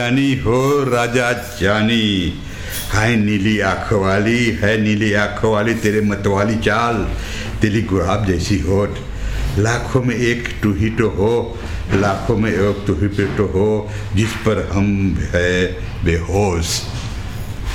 जानी हो राजा जानी। हाय नीली आँख वाली, है नीली आँख वाली, तेरे मतवाली चाल, तेरी गुलाब जैसी होठ, लाखों में एक तू ही तो हो, लाखों में एक तू ही पे तो हो, जिस पर हम है बेहोश।